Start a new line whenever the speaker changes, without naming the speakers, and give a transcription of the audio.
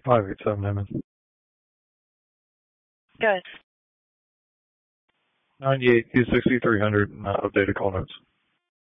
587 Emmons.
Good.
98 260 300 updated call notes.